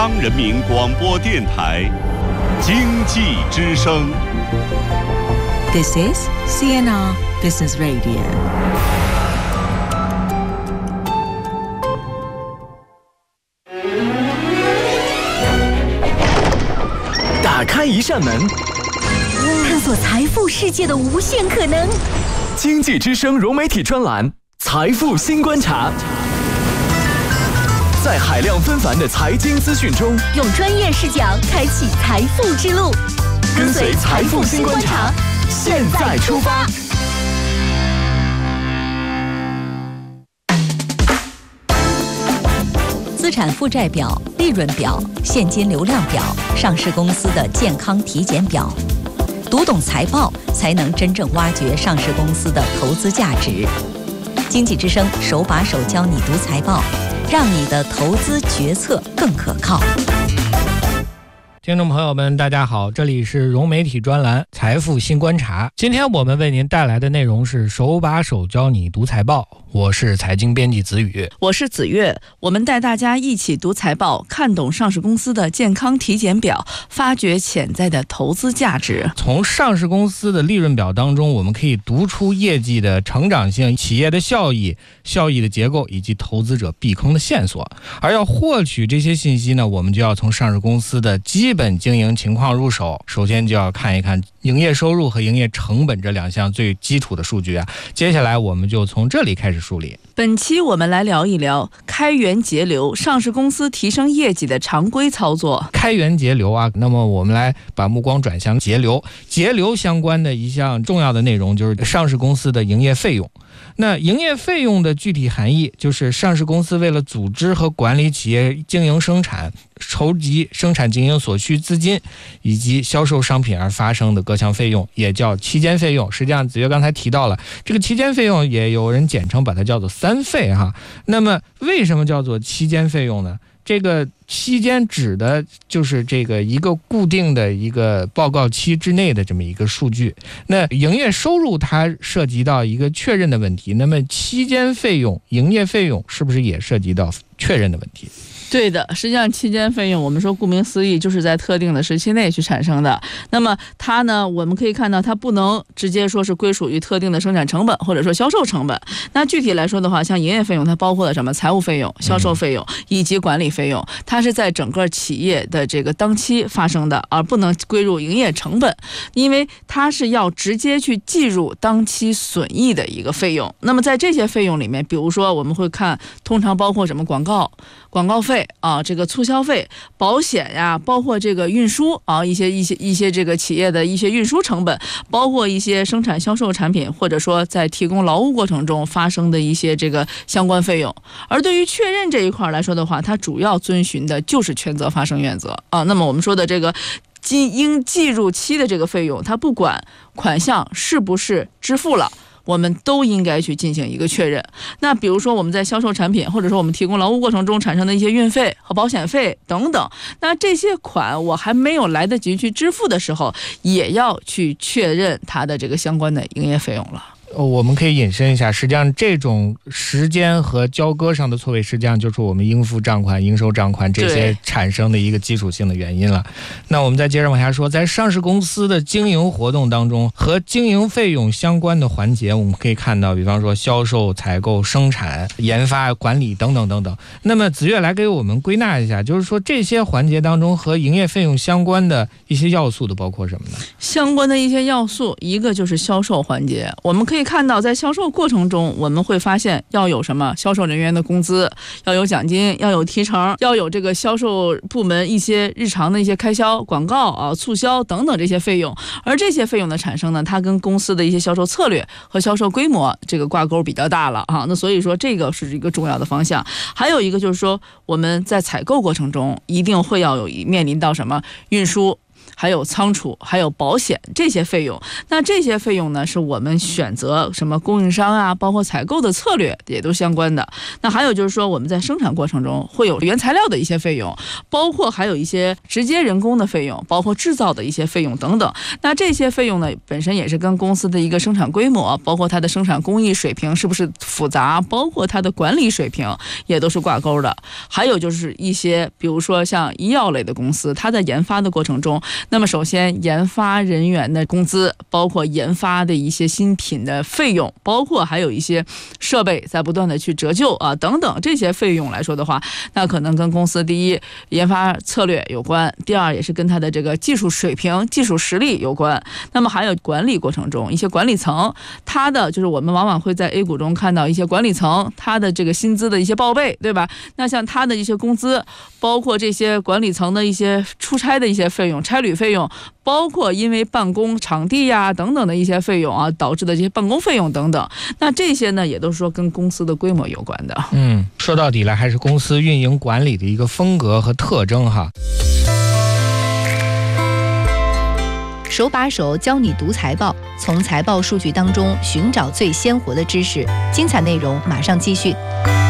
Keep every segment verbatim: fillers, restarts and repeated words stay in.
中央人民广播电台经济之声。 This is C N R Business Radio。 打开一扇门， 探索财富世界的无限可能。 经济之声融媒体专栏《财富新观察》，在海量纷繁的财经资讯中， 用专业视角开启财富之路。 跟随财富新观察，现在出发。 资产负债表、利润表、现金流量表、上市公司的健康体检表，读懂财报，才能真正挖掘上市公司的投资价值。经济之声手把手教你读财报，让你的投资决策更可靠。 听众朋友们大家好，这里是融媒体专栏财富新观察。今天我们为您带来的内容是手把手教你读财报，我是财经编辑子宇， 我是子月。我们带大家一起读财报，看懂上市公司的健康体检表，发掘潜在的投资价值。 从上市公司的利润表当中，我们可以读出业绩的成长性、企业的效益、效益的结构以及投资者避坑的线索。而要获取这些信息呢，我们就要从上市公司的基本经营情况入手。首先就要看一看营业收入和营业成本这两项最基础的数据啊。接下来我们就从这里开始梳理。 本期我们来聊一聊开源节流，上市公司提升业绩的常规操作。 开源节流啊，那么我们来把目光转向节流。节流相关的一项重要的内容就是上市公司的营业费用。那营业费用的具体含义就是上市公司为了组织和管理企业经营生产、筹集生产经营所需资金以及销售商品而发生的各项费用，也叫期间费用。实际上子月刚才提到了这个期间费用，也有人简称把它叫做三费哈。那么为什么叫做期间费用呢？这个期间指的就是这个一个固定的一个报告期之内的这么一个数据。那营业收入它涉及到一个确认的问题，那么期间费用、营业费用是不是也涉及到确认的问题？ 对的，实际上期间费用我们说顾名思义就是在特定的时期内去产生的。那么它呢，我们可以看到它不能直接说是归属于特定的生产成本或者说销售成本。那具体来说的话，像营业费用它包括了什么？财务费用、销售费用以及管理费用，它是在整个企业的这个当期发生的，而不能归入营业成本，因为它是要直接去计入当期损益的一个费用。那么在这些费用里面，比如说我们会看通常包括什么？广告广告费啊，这个促销费、保险呀，包括这个运输啊，一些一些一些这个企业的一些运输成本，包括一些生产销售产品，或者说在提供劳务过程中发生的一些这个相关费用。而对于确认这一块来说的话，它主要遵循的就是权责发生原则啊。那么我们说的这个应计入期的这个费用，它不管款项是不是支付了，我们都应该去进行一个确认。那比如说我们在销售产品，或者说我们提供劳务过程中产生的一些运费和保险费等等，那这些款我还没有来得及去支付的时候，也要去确认它的这个相关的营业费用了。 我们可以引申一下，实际上这种时间和交割上的错位，实际上就是我们应付账款、应收账款这些产生的一个基础性的原因了。那我们再接着往下说，在上市公司的经营活动当中，和经营费用相关的环节，我们可以看到，比方说销售、采购、生产、研发、管理等等等等。那么子月来给我们归纳一下，就是说这些环节当中和营业费用相关的一些要素都包括什么呢？ 相关的一些要素，一个就是销售环节，我们可以看到在销售过程中，我们会发现要有什么？销售人员的工资，要有奖金，要有提成，要有这个销售部门一些日常的一些开销、广告啊、促销等等这些费用。而这些费用的产生呢，它跟公司的一些销售策略和销售规模这个挂钩比较大了啊。那所以说这个是一个重要的方向。还有一个就是说，我们在采购过程中一定会要有面临到什么？运输。 还有仓储，还有保险这些费用。那这些费用呢，是我们选择什么供应商啊，包括采购的策略也都相关的。那还有就是说，我们在生产过程中会有原材料的一些费用，包括还有一些直接人工的费用，包括制造的一些费用等等。那这些费用呢，本身也是跟公司的一个生产规模，包括它的生产工艺水平是不是复杂，包括它的管理水平也都是挂钩的。还有就是一些比如说像医药类的公司，它在研发的过程中，那么首先研发人员的工资，包括研发的一些新品的费用，包括还有一些设备在不断的去折旧啊等等，这些费用来说的话，那可能跟公司第一研发策略有关，第二也是跟它的这个技术水平、技术实力有关。那么还有管理过程中一些管理层，它的就是我们往往会在 A 股中看到一些管理层它的这个薪资的一些报备，对吧？那像它的一些工资，包括这些管理层的一些出差的一些费用、差旅费用，包括因为办公场地呀等等的一些费用啊导致的这些办公费用等等，那这些呢也都是说跟公司的规模有关的。 嗯，说到底来还是公司运营管理的一个风格和特征哈。 手把手教你读财报，从财报数据当中寻找最鲜活的知识。精彩内容马上继续。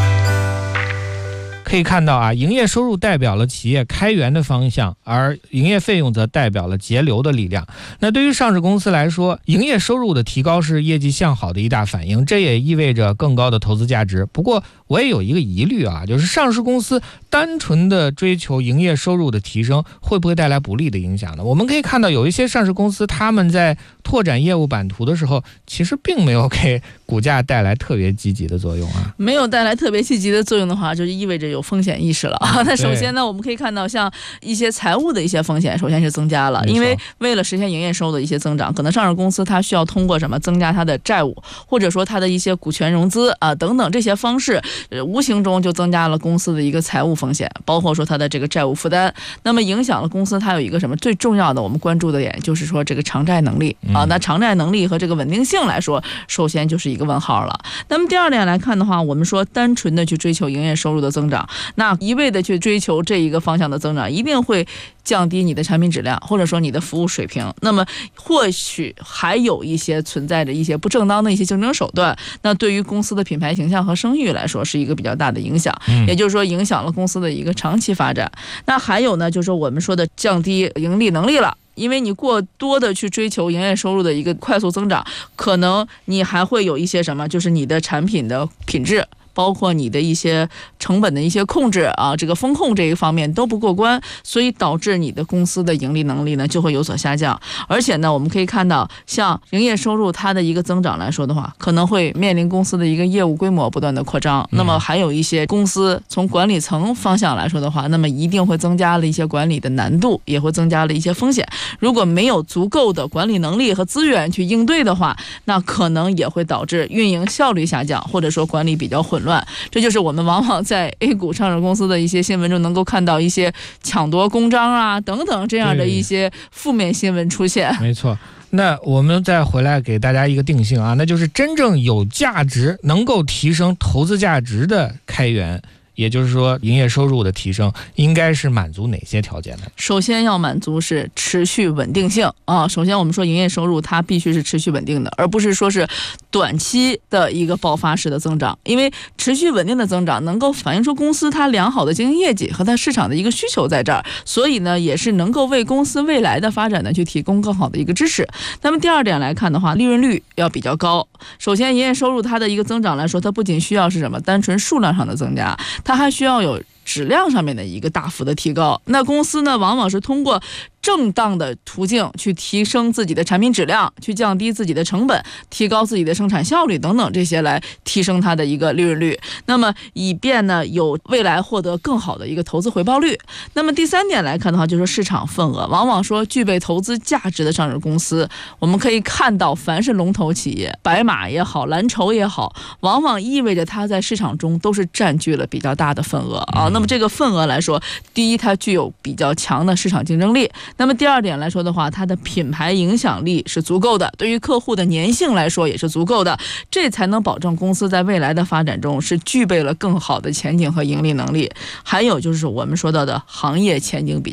可以看到啊，营业收入代表了企业开源的方向，而营业费用则代表了节流的力量。那对于上市公司来说，营业收入的提高是业绩向好的一大反应，这也意味着更高的投资价值。不过我也有一个疑虑啊，就是上市公司单纯的追求营业收入的提升，会不会带来不利的影响呢？我们可以看到有一些上市公司，他们在拓展业务版图的时候，其实并没有给股价带来特别积极的作用啊。 没有带来特别积极的作用的话，就意味着有风险意识了啊。那首先呢，我们可以看到像一些财务的一些风险，首先是增加了，因为为了实现营业收入的一些增长，可能上市公司它需要通过什么增加它的债务，或者说它的一些股权融资啊等等这些方式，呃，无形中就增加了公司的一个财务风险，包括说它的这个债务负担，那么影响了公司它有一个什么最重要的我们关注的点，就是说这个偿债能力啊。那偿债能力和这个稳定性来说，首先就是一个问号了。那么第二点来看的话，我们说单纯的去追求营业收入的增长，那一味的去追求这一个方向的增长，一定会降低你的产品质量，或者说你的服务水平。那么或许还有一些存在着一些不正当的一些竞争手段，那对于公司的品牌形象和声誉来说是一个比较大的影响，也就是说影响了公司的一个长期发展。那还有呢，就是说我们说的降低盈利能力了。因为你过多的去追求营业收入的一个快速增长，可能你还会有一些什么，就是你的产品的品质，包括你的一些成本的一些控制啊，这个风控这一方面都不过关，所以导致你的公司的盈利能力呢就会有所下降。而且呢，我们可以看到，像营业收入它的一个增长来说的话，可能会面临公司的一个业务规模不断的扩张。那么还有一些公司从管理层方向来说的话，那么一定会增加了一些管理的难度，也会增加了一些风险。如果没有足够的管理能力和资源去应对的话，那可能也会导致运营效率下降，或者说管理比较混乱。这就是我们往往在 A 股上市公司的一些新闻中能够看到一些抢夺公章啊等等这样的一些负面新闻出现。 没错。那我们再回来给大家一个定性啊，那就是真正有价值能够提升投资价值的开源，也就是说营业收入的提升应该是满足哪些条件呢？ 首先要满足是持续稳定性啊。首先我们说营业收入它必须是持续稳定的，而不是说是短期的一个爆发式的增长。因为持续稳定的增长能够反映出公司它良好的经营业绩和它市场的一个需求在这儿，所以呢也是能够为公司未来的发展呢去提供更好的一个支持。那么第二点来看的话，利润率要比较高。首先营业收入它的一个增长来说，它不仅需要是什么单纯数量上的增加，它还需要有质量上面的一个大幅的提高。那公司呢往往是通过正当的途径去提升自己的产品质量，去降低自己的成本，提高自己的生产效率等等，这些来提升它的一个利润率，那么以便呢有未来获得更好的一个投资回报率。那么第三点来看的话，就是市场份额。往往说具备投资价值的上市公司，我们可以看到凡是龙头企业，白马也好，蓝筹也好，往往意味着它在市场中都是占据了比较大的份额啊。那么这个份额来说，第一它具有比较强的市场竞争力，那么第二点来说的话，它的品牌影响力是足够的，对于客户的粘性来说也是足够的，这才能保证公司在未来的发展中是具备了更好的前景和盈利能力。还有就是我们说到的行业前景比较好，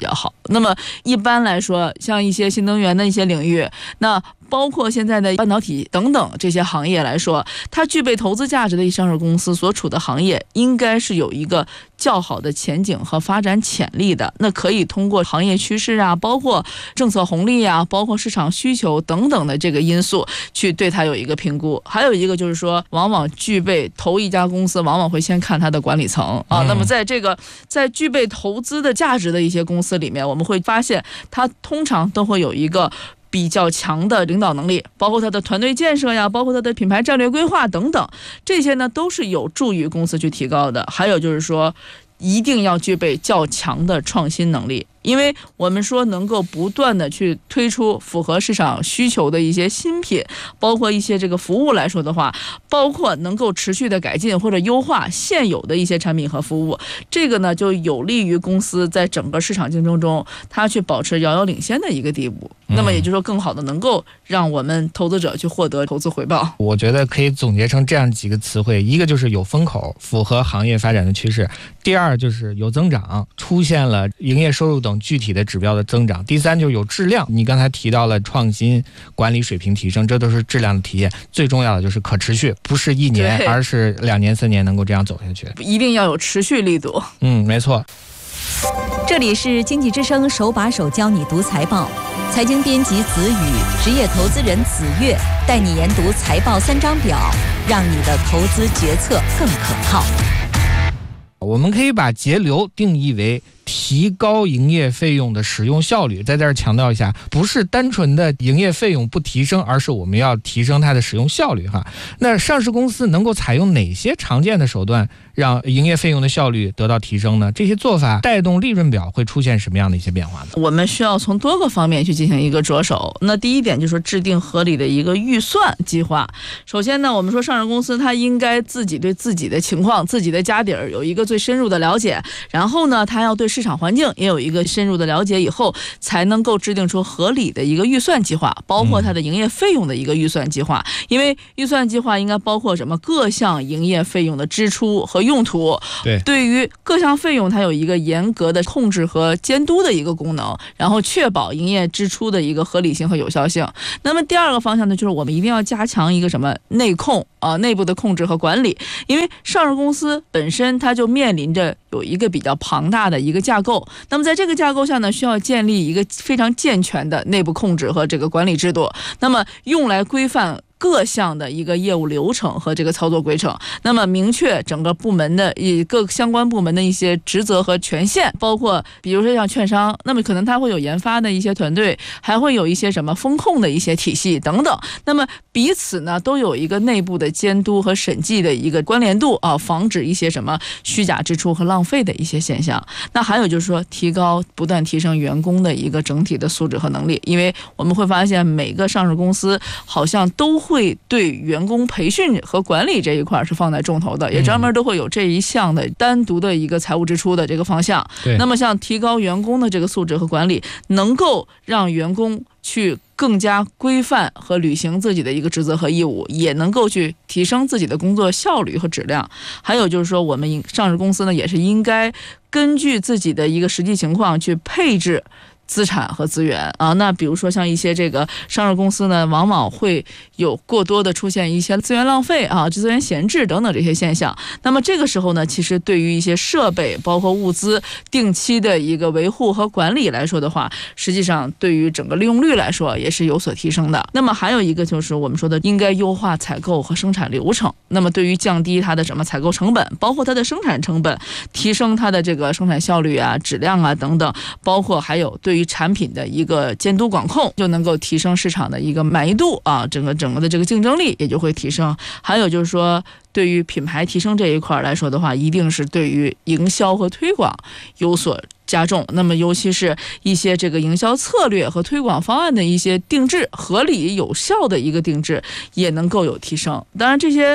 那么一般来说，像一些新能源的一些领域，那包括现在的半导体等等这些行业来说，它具备投资价值的上市公司所处的行业应该是有一个较好的前景和发展潜力的。那可以通过行业趋势啊，包括政策红利啊，包括市场需求等等的这个因素去对它有一个评估。还有一个就是说，往往具备投一家公司，往往会先看它的管理层啊。那么在这个在具备投资的价值的一些公司里面，我们会发现它通常都会有一个比较强的领导能力，包括它的团队建设呀，包括它的品牌战略规划等等，这些呢都是有助于公司去提高的。还有就是说，一定要具备较强的创新能力。因为我们说能够不断的去推出符合市场需求的一些新品，包括一些这个服务来说的话，包括能够持续的改进或者优化现有的一些产品和服务，这个呢就有利于公司在整个市场竞争中，它去保持遥遥领先的一个地步。那么也就是说，更好的能够让我们投资者去获得投资回报。 我觉得可以总结成这样几个词汇：一个就是有风口，符合行业发展的趋势；第二就是有增长，出现了营业收入等具体的指标的增长；第三就是有质量，你刚才提到了创新、管理水平提升，这都是质量的体现。最重要的就是可持续，不是一年，而是两年、三年能够这样走下去， 一定要有持续力度。 嗯，没错。 这里是经济之声手把手教你读财报，财经编辑子宇，职业投资人子越，带你研读财报三张表，让你的投资决策更可靠。 我们可以把节流定义为提高营业费用的使用效率，在这儿强调一下，不是单纯的营业费用不提升，而是我们要提升它的使用效率哈。那上市公司能够采用哪些常见的手段让营业费用的效率得到提升呢？这些做法带动利润表会出现什么样的一些变化呢？ 我们需要从多个方面去进行一个着手。那第一点就是制定合理的一个预算计划。首先呢，我们说上市公司它应该自己对自己的情况、自己的家底儿有一个最深入的了解，然后呢，它要对市场环境也有一个深入的了解，以后才能够制定出合理的一个预算计划，包括它的营业费用的一个预算计划。因为预算计划应该包括什么？各项营业费用的支出和用途。 对， 对于各项费用，它有一个严格的控制和监督的一个功能，然后确保营业支出的一个合理性和有效性。那么第二个方向呢，就是我们一定要加强一个什么内控啊、呃，内部的控制和管理。因为上市公司本身它就面临着有一个比较庞大的一个架构，那么在这个架构下呢，需要建立一个非常健全的内部控制和这个管理制度，那么用来规范各项的一个业务流程和这个操作规程，那么明确整个部门的以各相关部门的一些职责和权限，包括比如说像券商，那么可能它会有研发的一些团队，还会有一些什么风控的一些体系等等，那么彼此呢都有一个内部的监督和审计的一个关联度啊，防止一些什么虚假支出和浪费的一些现象。那还有就是说，提高不断提升员工的一个整体的素质和能力，因为我们会发现每个上市公司好像都会对员工培训和管理这一块是放在重头的，也专门都会有这一项的单独的一个财务支出的这个方向。那么像提高员工的这个素质和管理，能够让员工去更加规范和履行自己的一个职责和义务，也能够去提升自己的工作效率和质量。还有就是说，我们上市公司呢也是应该根据自己的一个实际情况去配置资产和资源啊，那比如说像一些这个上市公司呢，往往会有过多的出现一些资源浪费啊、资源闲置等等这些现象。那么这个时候呢，其实对于一些设备包括物资定期的一个维护和管理来说的话，实际上对于整个利用率来说也是有所提升的。那么还有一个就是我们说的应该优化采购和生产流程，那么对于降低它的什么采购成本，包括它的生产成本，提升它的这个生产效率啊、质量啊等等，包括还有对于产品的一个监督管控，就能够提升市场的一个满意度啊，整个整个的这个竞争力也就会提升。还有就是说，对于品牌提升这一块来说的话，一定是对于营销和推广有所加重，那么尤其是一些这个营销策略和推广方案的一些定制，合理有效的一个定制也能够有提升。当然这些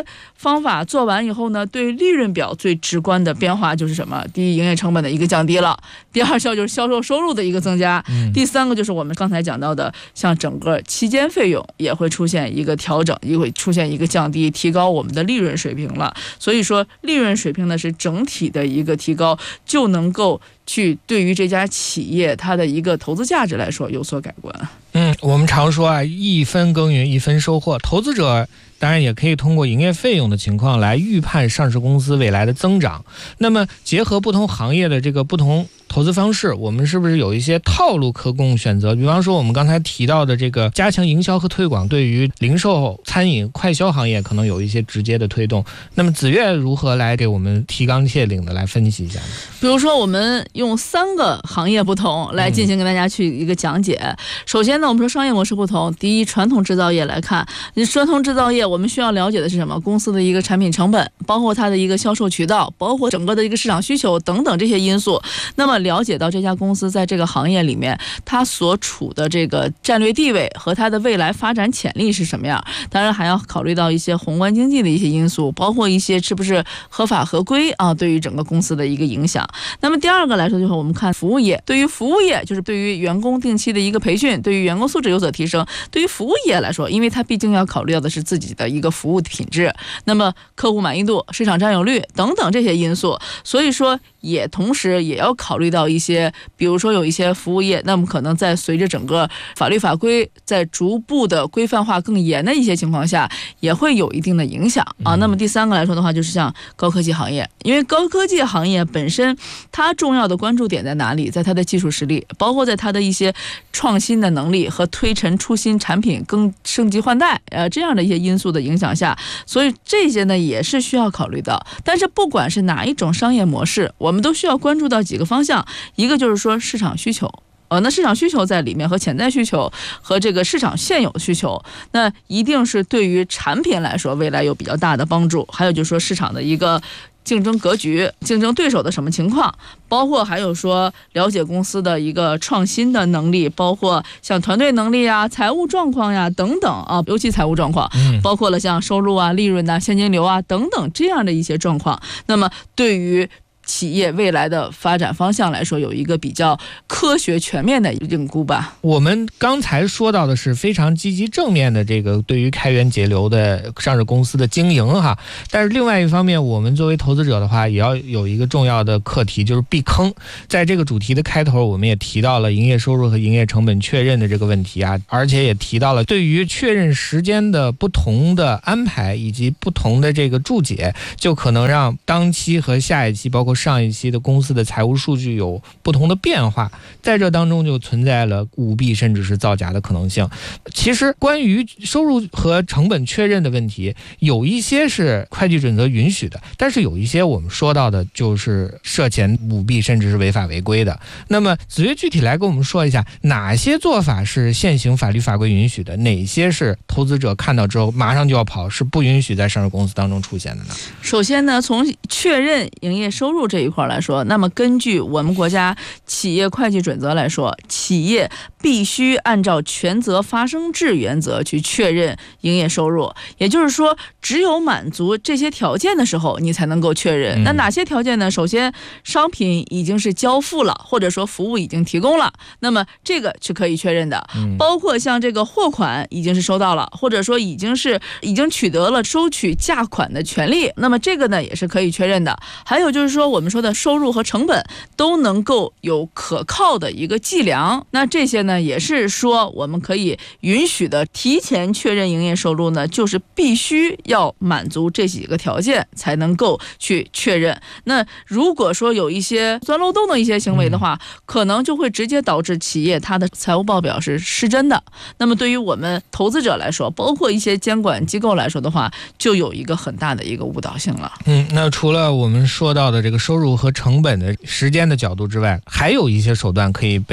方法做完以后呢，对利润表最直观的变化就是什么？第一，营业成本的一个降低了；第二项就是销售收入的一个增加； 嗯、 第三个就是我们刚才讲到的，像整个期间费用也会出现一个调整，也会出现一个降低，提高我们的利润水平了。所以说，利润水平呢是整体的一个提高，就能够去对于这家企业它的一个投资价值来说有所改观。 嗯，我们常说啊，一分耕耘一分收获，投资者当然也可以通过营业费用的情况来预判上市公司未来的增长。那么结合不同行业的这个不同投资方式，我们是不是有一些套路可供选择？比方说我们刚才提到的这个加强营销和推广，对于零售、餐饮、快消行业可能有一些直接的推动。那么子越如何来给我们提纲挈领的来分析一下呢？ 比如说我们用三个行业不同来进行跟大家去一个讲解。嗯、首先呢，我们说商业模式不同，第一，传统制造业来看，传统制造业我们需要了解的是什么？公司的一个产品成本，包括它的一个销售渠道，包括整个的一个市场需求等等这些因素。那么了解到这家公司在这个行业里面它所处的这个战略地位和它的未来发展潜力是什么样，当然还要考虑到一些宏观经济的一些因素，包括一些是不是合法合规啊，对于整个公司的一个影响。那么第二个来说，就是我们看服务业，对于服务业就是对于员工定期的一个培训，对于员工素质有所提升。对于服务业来说，因为它毕竟要考虑到的是自己的一个服务品质，那么客户满意度、市场占有率等等这些因素，所以说也同时也要考虑到一些，比如说有一些服务业，那么可能在随着整个法律法规在逐步的规范化更严的一些情况下，也会有一定的影响啊。那么第三个来说的话，就是像高科技行业，因为高科技行业本身它重要的关注点在哪里？在它的技术实力，包括在它的一些创新的能力和推陈出新产品更升级换代呃这样的一些因素的影响下，所以这些呢也是需要考虑到。但是不管是哪一种商业模式，我们都需要关注到几个方向，一个就是说市场需求。呃，那市场需求在里面和潜在需求和这个市场现有的需求，那一定是对于产品来说未来有比较大的帮助。还有就是说市场的一个竞争格局，竞争对手的什么情况，包括还有说了解公司的一个创新的能力，包括像团队能力啊、财务状况呀等等啊，尤其财务状况，包括了像收入啊、利润啊、现金流啊等等这样的一些状况。那么对于企业未来的发展方向来说，有一个比较科学全面的评估吧。 我们刚才说到的是非常积极正面的这个对于开源节流的上市公司的经营哈，但是另外一方面，我们作为投资者的话，也要有一个重要的课题，就是避坑。在这个主题的开头，我们也提到了营业收入和营业成本确认的这个问题啊，而且也提到了对于确认时间的不同的安排以及不同的这个注解，就可能让当期和下一期包括上一期的公司的财务数据有不同的变化，在这当中就存在了舞弊甚至是造假的可能性。其实关于收入和成本确认的问题，有一些是会计准则允许的，但是有一些我们说到的就是涉嫌舞弊甚至是违法违规的。那么子越具体来跟我们说一下，哪些做法是现行法律法规允许的，哪些是投资者看到之后马上就要跑，是不允许在上市公司当中出现的呢？ 首先呢，从确认营业收入这一块来说，那么根据我们国家企业会计准则来说，企业必须按照权责发生制原则去确认营业收入，也就是说只有满足这些条件的时候你才能够确认。 嗯、 那哪些条件呢？首先商品已经是交付了，或者说服务已经提供了，那么这个是可以确认的。 嗯、 包括像这个货款已经是收到了，或者说已经是已经取得了收取价款的权利，那么这个呢也是可以确认的。还有就是说我们说的收入和成本都能够有可靠的一个计量，那这些呢也是说我们可以允许的。提前确认营业收入呢，就是必须要满足这几个条件才能够去确认。那如果说有一些钻漏洞的一些行为的话，嗯、可能就会直接导致企业它的财务报表是失真的。那么对于我们投资者来说，包括一些监管机构来说的话，就有一个很大的一个误导性了。 嗯，那除了我们说到的这个收入和成本的时间的角度之外，还有一些手段可以被用来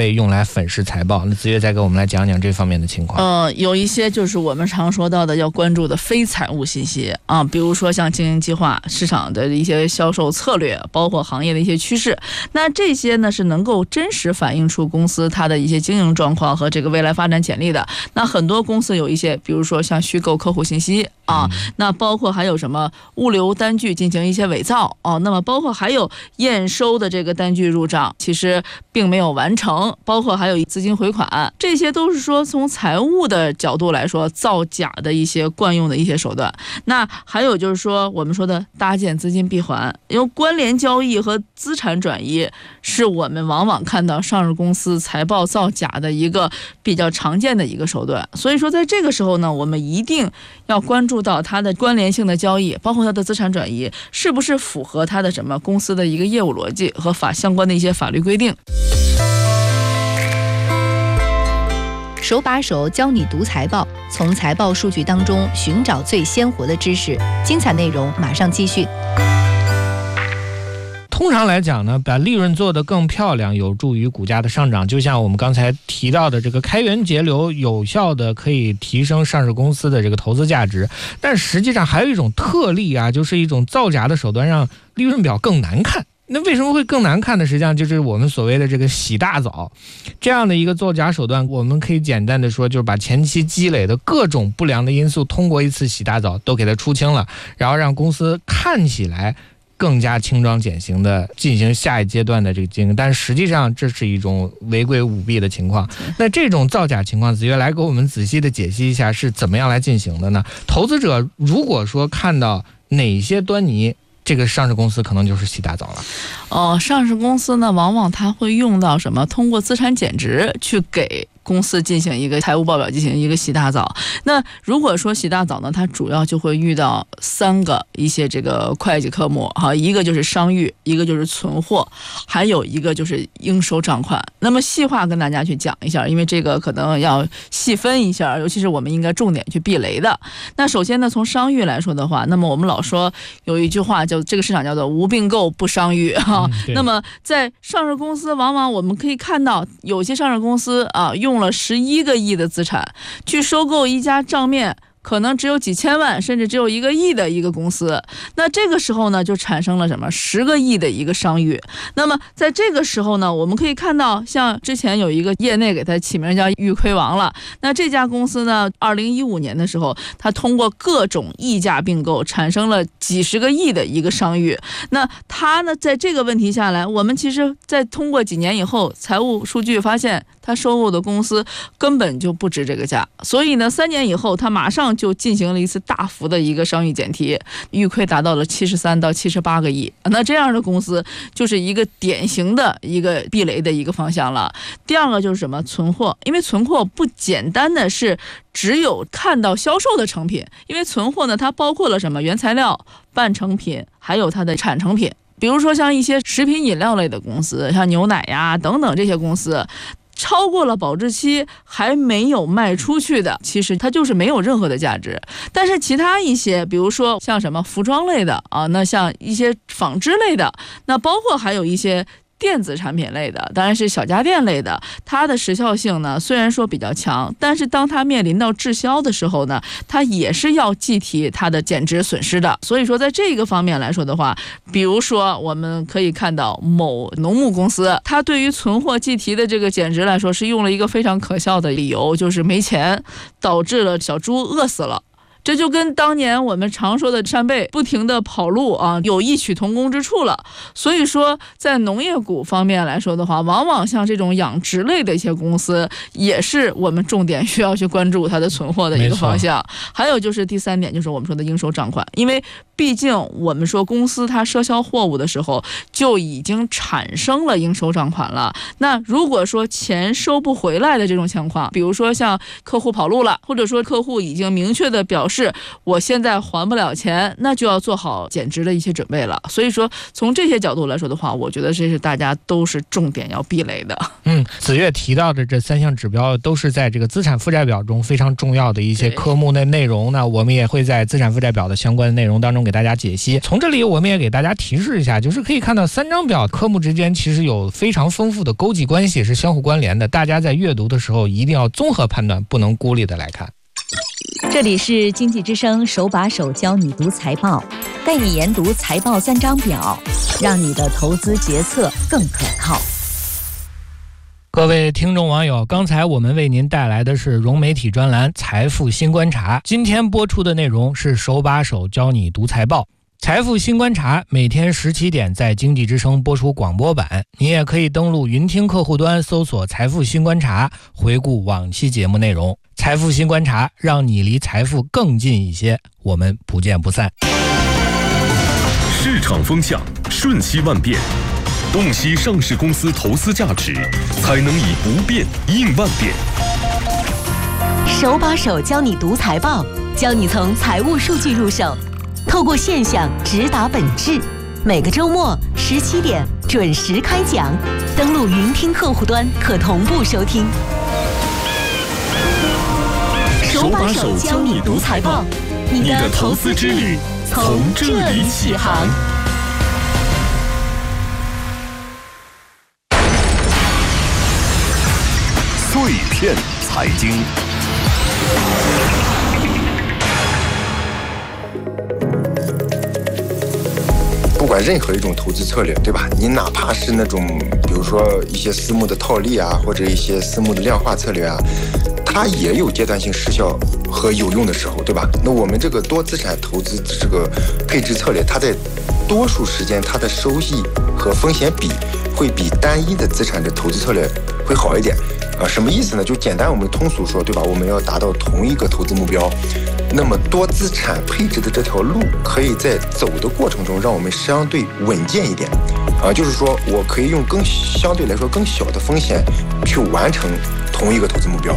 粉饰财报。那子越再给我们来讲讲这方面的情况。 呃，有一些就是我们常说到的要关注的非财务信息啊，比如说像经营计划、市场的一些销售策略，包括行业的一些趋势。那这些呢是能够真实反映出公司它的一些经营状况和这个未来发展潜力的。那很多公司有一些，比如说像虚构客户信息啊，嗯、那包括还有什么物流单据进行一些伪造啊，那么包括还有验收的这个单据入账，其实并没有完成，包括还有资金回款，这些都是说从财务的角度来说造假的一些惯用的一些手段。那还有就是说我们说的搭建资金闭环，因为关联交易和资产转移是我们往往看到上市公司财报造假的一个比较常见的一个手段。所以说在这个时候呢，我们一定要关注到它的关联性的交易，包括它的资产转移是不是符合它的什么公司的一个业务逻辑和法相关的一些法律规定。 手把手教你读财报，从财报数据当中寻找最鲜活的知识。精彩内容马上继续。 通常来讲呢，把利润做得更漂亮，有助于股价的上涨。就像我们刚才提到的，这个开源节流，有效的可以提升上市公司的这个投资价值。但实际上还有一种特例啊，就是一种造假的手段，让利润表更难看。那为什么会更难看呢？实际上就是我们所谓的这个洗大澡这样的一个造假手段。我们可以简单的说，就是把前期积累的各种不良的因素通过一次洗大澡都给它出清了，然后让公司看起来更加轻装简行的进行下一阶段的这个经营，但实际上这是一种违规舞弊的情况。那这种造假情况，子越来给我们仔细的解析一下是怎么样来进行的呢？投资者如果说看到哪些端倪，这个上市公司可能就是洗大澡了。 哦，上市公司呢，往往它会用到什么？通过资产减值去给公司进行一个财务报表进行一个洗大澡。那如果说洗大澡呢，它主要就会遇到三个一些这个会计科目哈，一个就是商誉，一个就是存货，还有一个就是应收账款。那么细化跟大家去讲一下，因为这个可能要细分一下，尤其是我们应该重点去避雷的。那首先呢，从商誉来说的话，那么我们老说有一句话叫这个市场叫做无并购不商誉哈、嗯。那么在上市公司，往往我们可以看到有些上市公司啊用用了十一个亿的资产去收购一家账面可能只有几千万甚至只有一个亿的一个公司，那这个时候呢就产生了什么十个亿的一个商誉。那么在这个时候呢，我们可以看到像之前有一个业内给它起名叫玉亏王了。那这家公司呢二零一五年的时候，它通过各种溢价并购产生了几十个亿的一个商誉。那它呢在这个问题下来，我们其实在通过几年以后财务数据发现它收购的公司根本就不值这个价，所以呢三年以后它马上就进行了一次大幅的一个商誉减提，预亏达到了七十三到七十八个亿。那这样的公司就是一个典型的一个避雷的一个方向了。第二个就是什么？存货，因为存货不简单的是只有看到销售的成品，因为存货呢它包括了什么？原材料、半成品，还有它的产成品。比如说像一些食品饮料类的公司，像牛奶呀等等这些公司，超过了保质期还没有卖出去的，其实它就是没有任何的价值。但是其他一些，比如说像什么服装类的啊，那像一些纺织类的，那包括还有一些电子产品类的，当然是小家电类的，它的时效性呢虽然说比较强，但是当它面临到滞销的时候呢，它也是要计提它的减值损失的。所以说在这个方面来说的话，比如说我们可以看到某农牧公司，它对于存货计提的这个减值来说是用了一个非常可笑的理由，就是没钱导致了小猪饿死了。这就跟当年我们常说的扇贝不停地跑路啊，有异曲同工之处了。所以说在农业股方面来说的话，往往像这种养殖类的一些公司也是我们重点需要去关注它的存货的一个方向。还有就是第三点，就是我们说的应收账款，因为毕竟我们说公司它赊销货物的时候就已经产生了应收账款了。那如果说钱收不回来的这种情况，比如说像客户跑路了，或者说客户已经明确的表示是我现在还不了钱，那就要做好减值的一些准备了。所以说从这些角度来说的话，我觉得这是大家都是重点要避雷的。 嗯，子越提到的这三项指标都是在这个资产负债表中非常重要的一些科目的内容，那我们也会在资产负债表的相关内容当中给给大家解析。从这里我们也给大家提示一下，就是可以看到三张表科目之间其实有非常丰富的勾稽关系，是相互关联的。大家在阅读的时候一定要综合判断，不能孤立的来看。 这里是经济之声手把手教你读财报，带你研读财报三张表，让你的投资决策更可靠。 各位听众网友，刚才我们为您带来的是融媒体专栏财富新观察，今天播出的内容是手把手教你读财报。财富新观察每天十七点在经济之声播出广播版，你也可以登录云听客户端搜索财富新观察，回顾往期节目内容。财富新观察，让你离财富更近一些，我们不见不散。 市场风向瞬息万变，洞悉上市公司投资价值，才能以不变应万变。 手把手教你读财报，教你从财务数据入手，透过现象直达本质。每个周末十七点准时开讲，登录云听客户端可同步收听。手把手教你读财报，你的投资之旅从这里起航。 碎片财经。 不管任何一种投资策略，对吧？你哪怕是那种，比如说一些私募的套利啊，或者一些私募的量化策略啊，它也有阶段性失效和有用的时候，对吧？那我们这个多资产投资这个配置策略，它在多数时间它的收益和风险比会比单一的资产的投资策略会好一点。啊，什么意思呢？就简单我们通俗说，对吧？我们要达到同一个投资目标，那么多资产配置的这条路可以在走的过程中让我们相对稳健一点。啊，就是说我可以用更相对来说更小的风险去完成同一个投资目标。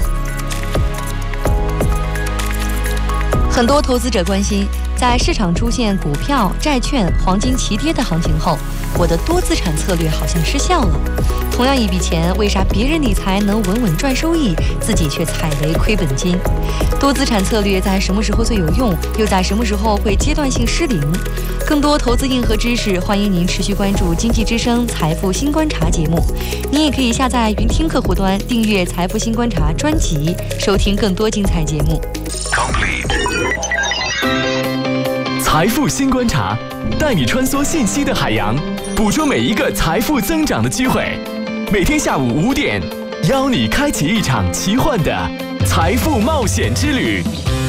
很多投资者关心，在市场出现股票、债券、黄金齐跌的行情后，我的多资产策略好像失效了。同样一笔钱，为啥别人理财能稳稳赚收益，自己却踩雷亏本金？多资产策略在什么时候最有用，又在什么时候会阶段性失灵？更多投资硬核知识，欢迎您持续关注经济之声财富新观察节目。您也可以下载云听客户端，订阅财富新观察专辑，收听更多精彩节目。 财富新观察，带你穿梭信息的海洋，捕捉每一个财富增长的机会。每天下午五点，邀你开启一场奇幻的财富冒险之旅。